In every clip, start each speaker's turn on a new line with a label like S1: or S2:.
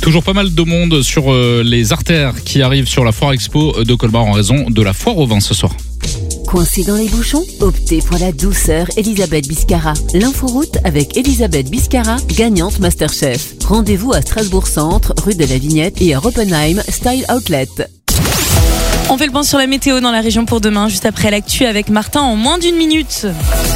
S1: Toujours pas mal de monde sur les artères qui arrivent sur la foire expo de Colmar en raison de la foire au vin ce soir.
S2: Coincé dans les bouchons? Optez pour la douceur Elisabeth Biscara. L'inforoute avec Elisabeth Biscara, gagnante Masterchef. Rendez-vous à Strasbourg Centre, rue de la Vignette et à Oppenheim Style Outlet.
S3: On fait le point sur la météo dans la région pour demain, juste après l'actu avec Martin en moins d'une minute.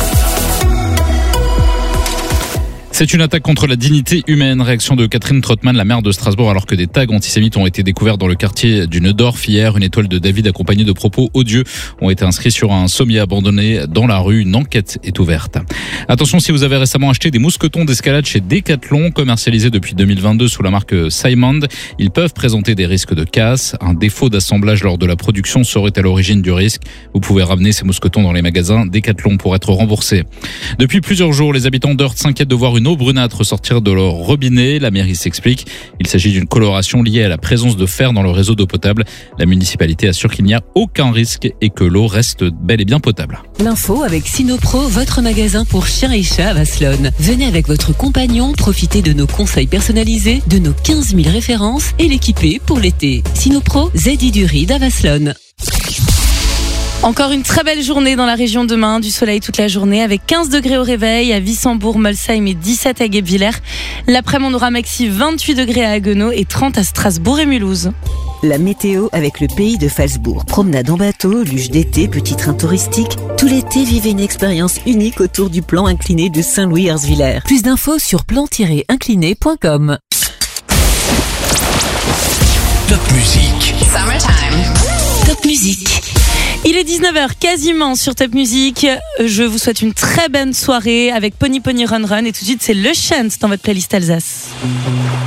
S1: C'est une attaque contre la dignité humaine. Réaction de Catherine Trottmann, la maire de Strasbourg, alors que des tags antisémites ont été découverts dans le quartier du Neudorf hier. Une étoile de David accompagnée de propos odieux ont été inscrits sur un sommier abandonné dans la rue. Une enquête est ouverte. Attention, si vous avez récemment acheté des mousquetons d'escalade chez Decathlon, commercialisés depuis 2022 sous la marque Simond, ils peuvent présenter des risques de casse. Un défaut d'assemblage lors de la production serait à l'origine du risque. Vous pouvez ramener ces mousquetons dans les magasins Decathlon pour être remboursés. Depuis plusieurs jours, les habitants d'Eurt s'inquiètent de voir une eau brunâtre sortir de leur robinet. La mairie s'explique. Il s'agit d'une coloration liée à la présence de fer dans le réseau d'eau potable. La municipalité assure qu'il n'y a aucun risque et que l'eau reste bel et bien potable.
S2: L'info avec Sinopro, votre magasin pour chiens et chats à Vasselonne. Venez avec votre compagnon, profitez de nos conseils personnalisés, de nos 15 000 références et l'équiper pour l'été. Sinopro, Zedi du Ride à Vasselonne.
S3: Encore une très belle journée dans la région demain, du soleil toute la journée avec 15 degrés au réveil à Wissembourg, Molsheim et 17 à Guebwiller. L'après-midi, on aura maxi 28 degrés à Haguenau et 30 à Strasbourg et Mulhouse.
S2: La météo avec le pays de Phalsbourg. Promenade en bateau, luge d'été, petit train touristique. Tout l'été, vivez une expérience unique autour du plan incliné de Saint-Louis-Herzviller. Plus d'infos sur plan-incliné.com.
S4: Top musique.
S5: Summertime.
S2: Top musique.
S3: Il est 19h quasiment sur Top Music. Je vous souhaite une très bonne soirée avec Pony Pony Run Run et tout de suite c'est Le Chant dans votre playlist Alsace.